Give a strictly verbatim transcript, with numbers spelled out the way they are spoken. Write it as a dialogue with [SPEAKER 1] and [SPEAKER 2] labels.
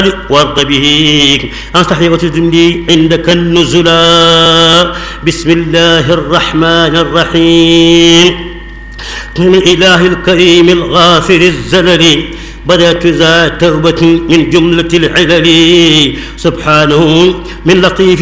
[SPEAKER 1] وارض به عن صحيفة ذنبي عندك النزلا. بسم الله الرحمن الرحيم. من الإله الكريم الغافر الزلل بدأت ذا توبة من جملة العلل سبحانه من لطيف